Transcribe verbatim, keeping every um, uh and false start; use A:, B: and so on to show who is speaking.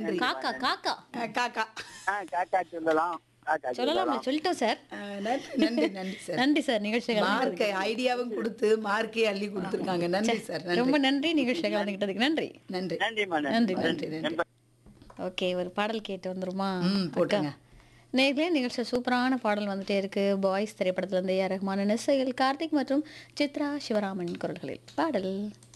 A: நன்றி.
B: காக்கா காக்கா
A: அ, காக்கா.
C: ஆ காக்கா சொல்லலாம். காக்கா
B: சொல்லலாம்ல
C: சொல்லலாம்.
B: சொல்லிட்டோம் சார்.
A: அ, நன்றி நன்றி நன்றி சார்.
B: நன்றி சார் நிகழ்ச்சிகள்
A: மார்க் ஐடியாவும் கொடுத்து மார்க்கே அள்ளி கொடுத்துருக்காங்க. நன்றி சார்.
B: ரொம்ப
A: நன்றி
B: நன்றி நிகழ்ச்சிகள் கலந்துக்கிட்டதுக்கு நன்றி.
A: நன்றி
C: நன்றிம்மா
B: நன்றி,
A: நன்றி நன்றி.
B: ஓகே ஒரு பாடல் கேட்டு வந்துருமா?
A: ம், போட்டுங்க.
B: நேர்களே நிகழ்ச்சி சூப்பரான பாடல் வந்துட்டே இருக்கு. பாய்ஸ் திரைப்படத்துல இருந்து ஏ ஆர் ரஹ்மானின் இசையில் கார்த்திக் மற்றும் சித்ரா சிவராமன் குரல்களில் பாடல்.